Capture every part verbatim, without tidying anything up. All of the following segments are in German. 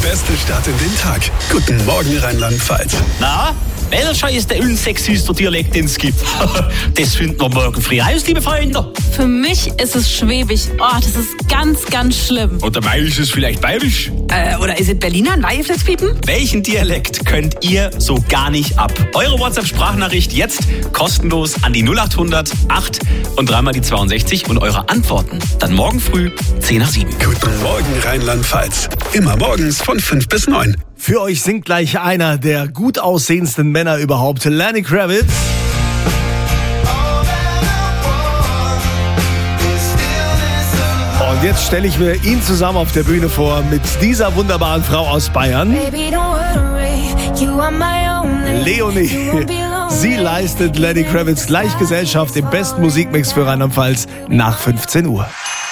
beste Start in den Tag. Guten Morgen, Rheinland-Pfalz. Na, welcher ist der unsexyste Dialekt, den es gibt? Das finden wir morgen früh aus, liebe Freunde. Für mich ist es Schwäbisch. Oh, das ist ganz, ganz schlimm. Oder bei ist es vielleicht Bayerisch? Äh, oder ist es Berliner, ein Weiheflitzpiepen? Welchen Dialekt könnt ihr so gar nicht ab? Eure WhatsApp-Sprachnachricht jetzt kostenlos an die null acht hundert acht und dreimal die zweiundsechzig und eure Antworten dann morgen früh zehn nach sieben. Guten Morgen, Rheinland-Pfalz. Immer morgens von fünf bis neun. Für euch singt gleich einer der gut aussehendsten Männer überhaupt, Lenny Kravitz. Und jetzt stelle ich mir ihn zusammen auf der Bühne vor mit dieser wunderbaren Frau aus Bayern, Leonie. Sie leistet Lenny Kravitz gleich Gesellschaft im besten Musikmix für Rheinland-Pfalz nach fünfzehn Uhr.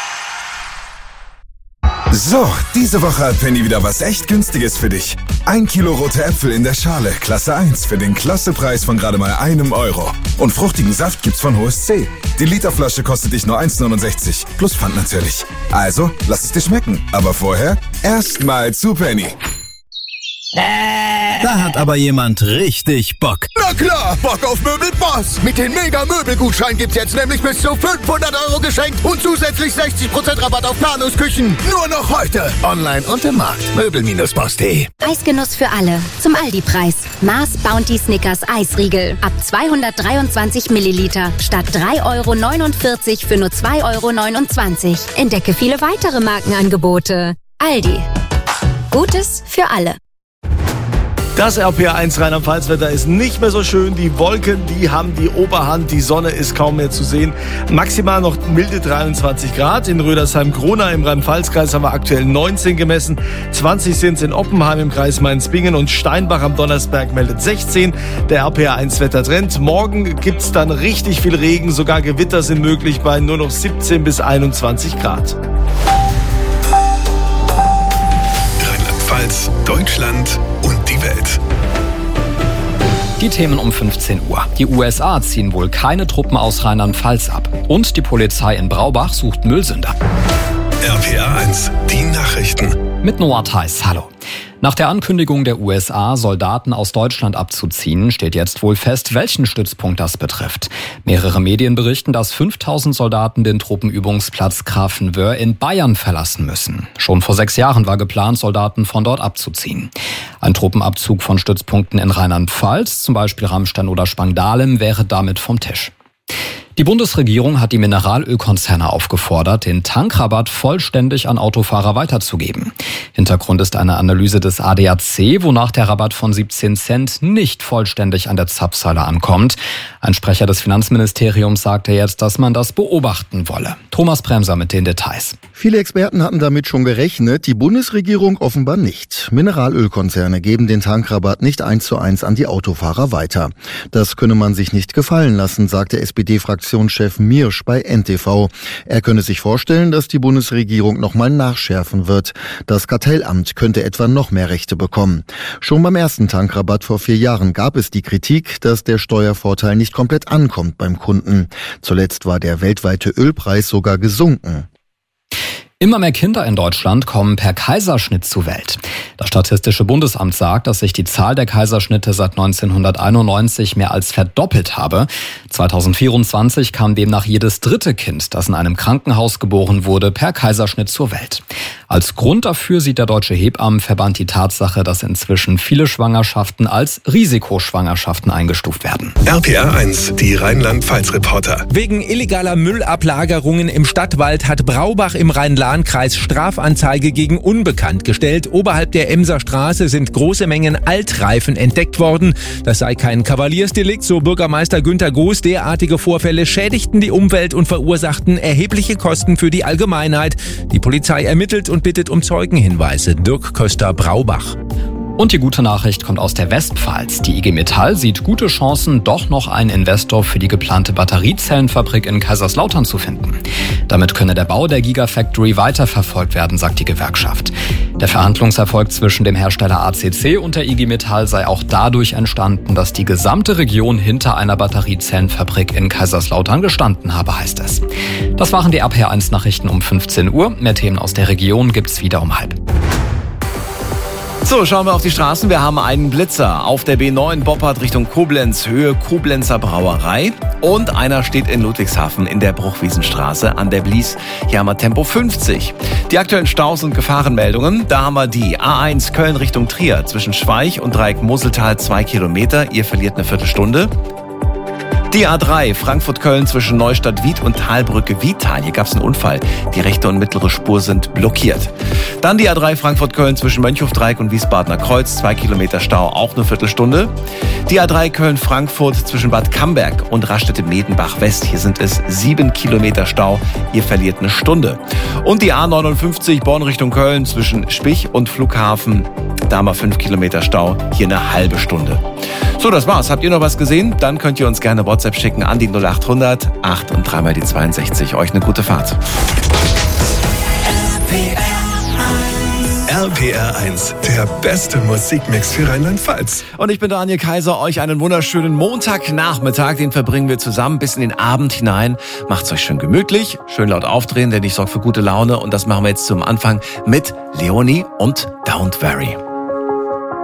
So, diese Woche hat Penny wieder was echt Günstiges für dich. Ein Kilo rote Äpfel in der Schale, Klasse eins, für den Klassepreis von gerade mal einem Euro. Und fruchtigen Saft gibt's von H S C. Die Literflasche kostet dich nur eins neunundsechzig, plus Pfand natürlich. Also, lass es dir schmecken. Aber vorher erstmal zu Penny. Da hat aber jemand richtig Bock. Na klar, Bock auf Möbelboss. Mit den Mega-Möbelgutschein gibt's jetzt nämlich bis zu fünfhundert Euro geschenkt und zusätzlich sechzig Prozent Rabatt auf Planusküchen. Nur noch heute. Online und im Markt. Möbel Bindestrich boss punkt de. Eisgenuss für alle. Zum Aldi-Preis. Mars Bounty Snickers Eisriegel. Ab zweihundertdreiundzwanzig Milliliter. Statt drei Euro neunundvierzig für nur zwei Euro neunundzwanzig. Entdecke viele weitere Markenangebote. Aldi. Gutes für alle. Das R P R eins Rheinland-Pfalz-Wetter ist nicht mehr so schön. Die Wolken, die haben die Oberhand. Die Sonne ist kaum mehr zu sehen. Maximal noch milde dreiundzwanzig Grad. In Rödersheim-Krona im Rhein-Pfalz-Kreis haben wir aktuell neunzehn gemessen. zwanzig sind es in Oppenheim im Kreis Mainz-Bingen und Steinbach am Donnersberg meldet sechzehn. Der R P R eins Wettertrend. Morgen gibt's dann richtig viel Regen. Sogar Gewitter sind möglich bei nur noch siebzehn bis einundzwanzig Grad. Rheinland-Pfalz, Deutschland und die Welt. Die Themen um fünfzehn Uhr. Die U S A ziehen wohl keine Truppen aus Rheinland-Pfalz ab. Und die Polizei in Braubach sucht Müllsünder. R P R eins, die Nachrichten. Mit Noah Theis, hallo. Nach der Ankündigung der U S A, Soldaten aus Deutschland abzuziehen, steht jetzt wohl fest, welchen Stützpunkt das betrifft. Mehrere Medien berichten, dass fünftausend Soldaten den Truppenübungsplatz Grafenwöhr in Bayern verlassen müssen. Schon vor sechs Jahren war geplant, Soldaten von dort abzuziehen. Ein Truppenabzug von Stützpunkten in Rheinland-Pfalz, zum Beispiel Ramstein oder Spangdahlem, wäre damit vom Tisch. Die Bundesregierung hat die Mineralölkonzerne aufgefordert, den Tankrabatt vollständig an Autofahrer weiterzugeben. Hintergrund ist eine Analyse des A D A C, wonach der Rabatt von siebzehn Cent nicht vollständig an der Zapfsäule ankommt. Ein Sprecher des Finanzministeriums sagte jetzt, dass man das beobachten wolle. Thomas Bremser mit den Details. Viele Experten hatten damit schon gerechnet, die Bundesregierung offenbar nicht. Mineralölkonzerne geben den Tankrabatt nicht eins zu eins an die Autofahrer weiter. Das könne man sich nicht gefallen lassen, sagte S P D-Fraktionschef Miersch bei N T V. Er könne sich vorstellen, dass die Bundesregierung nochmal nachschärfen wird. Das Kartellamt könnte etwa noch mehr Rechte bekommen. Schon beim ersten Tankrabatt vor vier Jahren gab es die Kritik, dass der Steuervorteil nicht komplett ankommt beim Kunden. Zuletzt war der weltweite Ölpreis sogar gesunken. Immer mehr Kinder in Deutschland kommen per Kaiserschnitt zur Welt. Das Statistische Bundesamt sagt, dass sich die Zahl der Kaiserschnitte seit neunzehnhunderteinundneunzig mehr als verdoppelt habe. zweitausendvierundzwanzig kam demnach jedes dritte Kind, das in einem Krankenhaus geboren wurde, per Kaiserschnitt zur Welt. Als Grund dafür sieht der Deutsche Hebammenverband die Tatsache, dass inzwischen viele Schwangerschaften als Risikoschwangerschaften eingestuft werden. R P R eins, die Rheinland-Pfalz-Reporter. Wegen illegaler Müllablagerungen im Stadtwald hat Braubach im Rhein-Lahn-Kreis Strafanzeige gegen Unbekannt gestellt. Oberhalb der Emser Straße sind große Mengen Altreifen entdeckt worden. Das sei kein Kavaliersdelikt, so Bürgermeister Günter Goos. Derartige Vorfälle schädigten die Umwelt und verursachten erhebliche Kosten für die Allgemeinheit. Die Polizei ermittelt und bittet um Zeugenhinweise. Dirk Köster, Braubach. Und die gute Nachricht kommt aus der Westpfalz. Die I G Metall sieht gute Chancen, doch noch einen Investor für die geplante Batteriezellenfabrik in Kaiserslautern zu finden. Damit könne der Bau der Gigafactory weiterverfolgt werden, sagt die Gewerkschaft. Der Verhandlungserfolg zwischen dem Hersteller A C C und der I G Metall sei auch dadurch entstanden, dass die gesamte Region hinter einer Batteriezellenfabrik in Kaiserslautern gestanden habe, heißt es. Das waren die R P R eins Nachrichten um fünfzehn Uhr. Mehr Themen aus der Region gibt's wieder um halb. So, schauen wir auf die Straßen. Wir haben einen Blitzer auf der B neun Boppard Richtung Koblenz, Höhe Koblenzer Brauerei. Und einer steht in Ludwigshafen in der Bruchwiesenstraße an der Blies. Hier haben wir Tempo fünfzig. Die aktuellen Staus und Gefahrenmeldungen. Da haben wir die A eins Köln Richtung Trier zwischen Schweich und Dreieck Moseltal zwei Kilometer. Ihr verliert eine Viertelstunde. Die A drei Frankfurt-Köln zwischen Neustadt-Wied und Talbrücke-Wiedtal. Hier gab es einen Unfall. Die rechte und mittlere Spur sind blockiert. Dann die A drei Frankfurt-Köln zwischen Mönchhofdreieck und Wiesbadener Kreuz. Zwei Kilometer Stau, auch eine Viertelstunde. Die A drei Köln-Frankfurt zwischen Bad Camberg und Raststätte-Medenbach-West. Hier sind es sieben Kilometer Stau. Ihr verliert eine Stunde. Und die A neunundfünfzig Bonn Richtung Köln zwischen Spich und Flughafen. Da haben wir fünf Kilometer Stau. Hier eine halbe Stunde. So, das war's. Habt ihr noch was gesehen? Dann könnt ihr uns gerne WhatsApp schicken an die null acht hundert acht und dreimal die zweiundsechzig. Euch eine gute Fahrt. R P R eins, der beste Musikmix für Rheinland-Pfalz. Und ich bin Daniel Kaiser. Euch einen wunderschönen Montagnachmittag. Den verbringen wir zusammen bis in den Abend hinein. Macht's euch schön gemütlich, schön laut aufdrehen, denn ich sorge für gute Laune. Und das machen wir jetzt zum Anfang mit Leonie und Don't Worry.